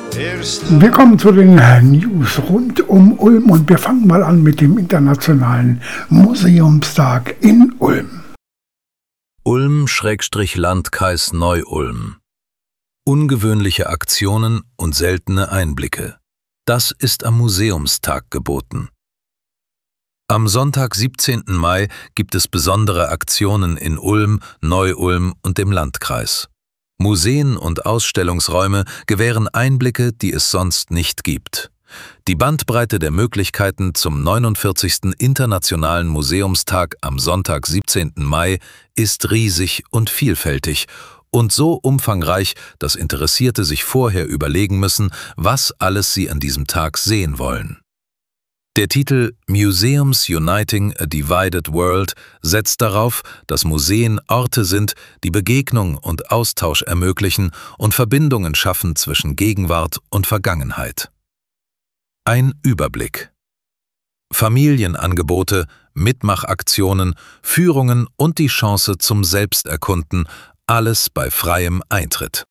Willkommen zu den News rund um Ulm und wir fangen mal an mit dem Internationalen Museumstag in Ulm. Ulm/Landkreis Neu-Ulm. Ungewöhnliche Aktionen und seltene Einblicke. Das ist am Museumstag geboten. Am Sonntag, 17. Mai, gibt es besondere Aktionen in Ulm, Neu-Ulm und dem Landkreis. Museen und Ausstellungsräume gewähren Einblicke, die es sonst nicht gibt. Die Bandbreite der Möglichkeiten zum 49. Internationalen Museumstag am Sonntag, 17. Mai, ist riesig und vielfältig und so umfangreich, dass Interessierte sich vorher überlegen müssen, was alles sie an diesem Tag sehen wollen. Der Titel Museums Uniting a Divided World setzt darauf, dass Museen Orte sind, die Begegnung und Austausch ermöglichen und Verbindungen schaffen zwischen Gegenwart und Vergangenheit. Ein Überblick. Familienangebote, Mitmachaktionen, Führungen und die Chance zum Selbsterkunden, alles bei freiem Eintritt.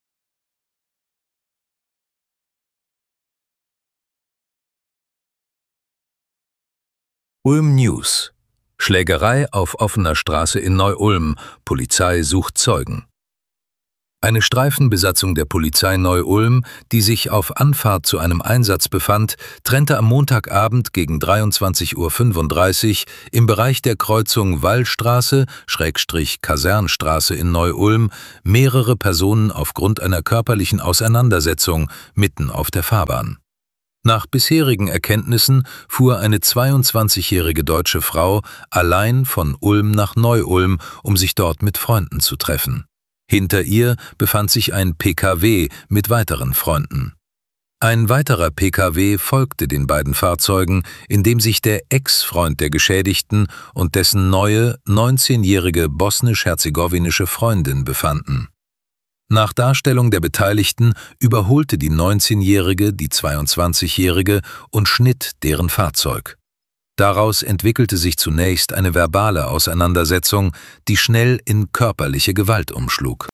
Ulm News. Schlägerei auf offener Straße in Neu-Ulm. Polizei sucht Zeugen. Eine Streifenbesatzung der Polizei Neu-Ulm, die sich auf Anfahrt zu einem Einsatz befand, trennte am Montagabend gegen 23:35 Uhr im Bereich der Kreuzung Wallstraße/Kasernstraße in Neu-Ulm mehrere Personen aufgrund einer körperlichen Auseinandersetzung mitten auf der Fahrbahn. Nach bisherigen Erkenntnissen fuhr eine 22-jährige deutsche Frau allein von Ulm nach Neu-Ulm, um sich dort mit Freunden zu treffen. Hinter ihr befand sich ein PKW mit weiteren Freunden. Ein weiterer PKW folgte den beiden Fahrzeugen, in dem sich der Ex-Freund der Geschädigten und dessen neue, 19-jährige bosnisch-herzegowinische Freundin befanden. Nach Darstellung der Beteiligten überholte die 19-jährige die 22-jährige und schnitt deren Fahrzeug. Daraus entwickelte sich zunächst eine verbale Auseinandersetzung, die schnell in körperliche Gewalt umschlug.